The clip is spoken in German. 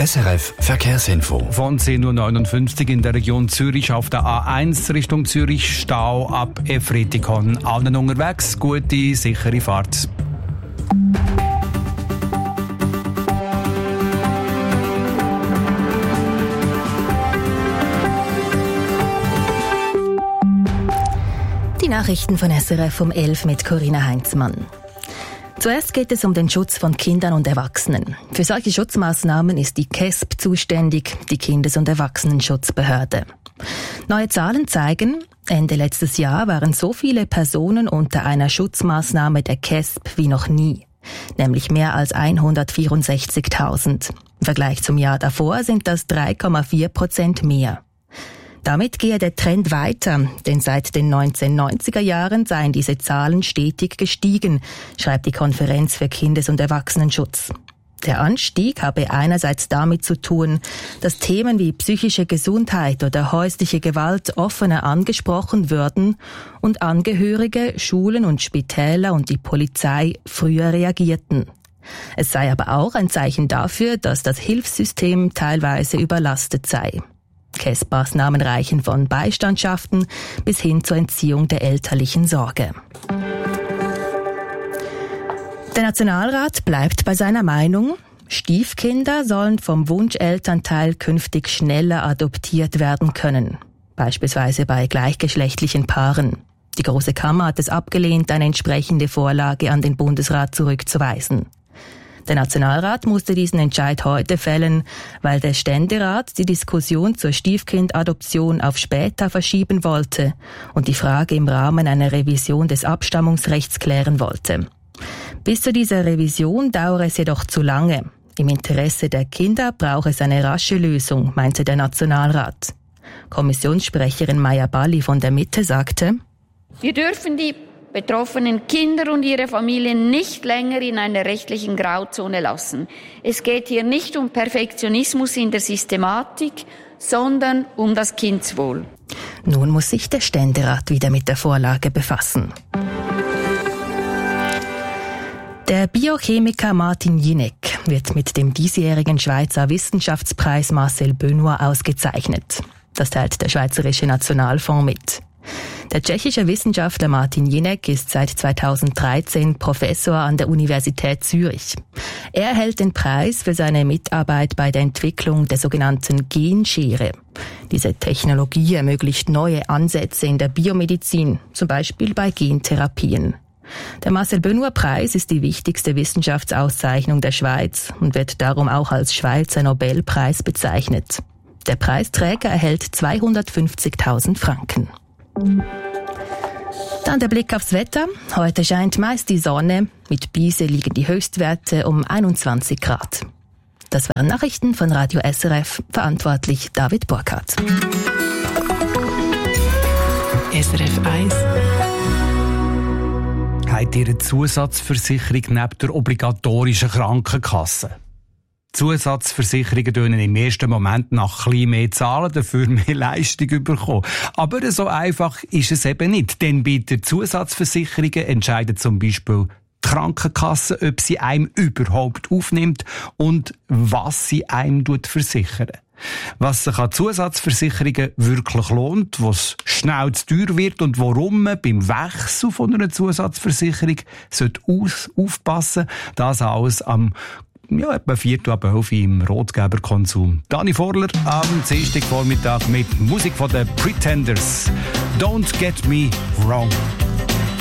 SRF Verkehrsinfo. Von 10.59 Uhr in der Region Zürich auf der A1 Richtung Zürich, Stau ab Efretikon. Allen unterwegs, gute, sichere Fahrt. Die Nachrichten von SRF um 11 mit Corinna Heinzmann. Zuerst geht es um den Schutz von Kindern und Erwachsenen. Für solche Schutzmaßnahmen ist die KESB zuständig, die Kindes- und Erwachsenenschutzbehörde. Neue Zahlen zeigen, Ende letztes Jahr waren so viele Personen unter einer Schutzmaßnahme der KESB wie noch nie, nämlich mehr als 164.000. Im Vergleich zum Jahr davor sind das 3,4% mehr. Damit gehe der Trend weiter, denn seit den 1990er Jahren seien diese Zahlen stetig gestiegen, schreibt die Konferenz für Kindes- und Erwachsenenschutz. Der Anstieg habe einerseits damit zu tun, dass Themen wie psychische Gesundheit oder häusliche Gewalt offener angesprochen würden und Angehörige, Schulen und Spitäler und die Polizei früher reagierten. Es sei aber auch ein Zeichen dafür, dass das Hilfssystem teilweise überlastet sei. KESB-Maßnahmen reichen von Beistandschaften bis hin zur Entziehung der elterlichen Sorge. Der Nationalrat bleibt bei seiner Meinung, Stiefkinder sollen vom Wunschelternteil künftig schneller adoptiert werden können, beispielsweise bei gleichgeschlechtlichen Paaren. Die Große Kammer hat es abgelehnt, eine entsprechende Vorlage an den Bundesrat zurückzuweisen. Der Nationalrat musste diesen Entscheid heute fällen, weil der Ständerat die Diskussion zur Stiefkindadoption auf später verschieben wollte und die Frage im Rahmen einer Revision des Abstammungsrechts klären wollte. Bis zu dieser Revision dauere es jedoch zu lange. Im Interesse der Kinder brauche es eine rasche Lösung, meinte der Nationalrat. Kommissionssprecherin Maja Balli von der Mitte sagte: Wir dürfen die betroffenen Kinder und ihre Familien nicht länger in einer rechtlichen Grauzone lassen. Es geht hier nicht um Perfektionismus in der Systematik, sondern um das Kindswohl. Nun muss sich der Ständerat wieder mit der Vorlage befassen. Der Biochemiker Martin Jinek wird mit dem diesjährigen Schweizer Wissenschaftspreis Marcel Benoit ausgezeichnet. Das teilt der Schweizerische Nationalfonds mit. Der tschechische Wissenschaftler Martin Jinek ist seit 2013 Professor an der Universität Zürich. Er erhält den Preis für seine Mitarbeit bei der Entwicklung der sogenannten Genschere. Diese Technologie ermöglicht neue Ansätze in der Biomedizin, zum Beispiel bei Gentherapien. Der Marcel Benoit-Preis ist die wichtigste Wissenschaftsauszeichnung der Schweiz und wird darum auch als Schweizer Nobelpreis bezeichnet. Der Preisträger erhält 250.000 Franken. Dann der Blick aufs Wetter. Heute scheint meist die Sonne. Mit Brise liegen die Höchstwerte um 21 Grad. Das waren Nachrichten von Radio SRF, verantwortlich David Burkhardt. SRF 1. Habt ihr eine Zusatzversicherung neben der obligatorischen Krankenkasse? Zusatzversicherungen tönen im ersten Moment nach ein bisschen mehr Zahlen, dafür mehr Leistung bekommen. Aber so einfach ist es eben nicht. Denn bei den Zusatzversicherungen entscheidet zum Beispiel die Krankenkasse, ob sie einem überhaupt aufnimmt und was sie einem versichern. Was sich an Zusatzversicherungen wirklich lohnt, was schnell zu teuer wird und warum man beim Wechsel von einer Zusatzversicherung aufpassen sollte, das alles am etwa 4:11 im Rotgeberkonsum. Dani Vorler am Dienstagvormittag mit Musik von den Pretenders. Don't get me wrong.